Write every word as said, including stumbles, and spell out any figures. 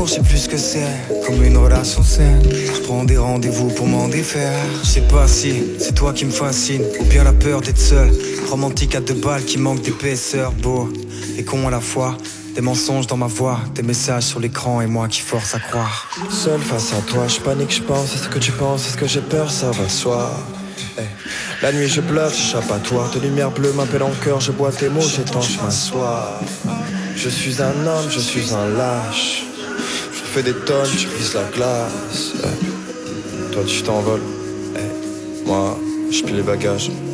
je sais plus ce que c'est. Comme une relation saine, je prends des rendez-vous pour m'en défaire. Je sais pas si c'est toi qui me fascine, ou bien la peur d'être seul. Romantique à deux balles qui manque d'épaisseur. Beau et con à la fois. Des mensonges dans ma voix, des messages sur l'écran et moi qui force à croire. Seul face à toi, je panique, je pense. Est-ce que tu penses, est-ce que j'ai peur, ça va soi. Hey. La nuit je pleure, j'échappe à toi. De lumière bleue m'appelle en cœur, je bois tes mots, j'étanche ma soif. Je suis un homme, je suis un lâche. Je fais des tonnes, je brise la glace. Hey. Toi tu t'envoles, hey. Moi je plie les bagages.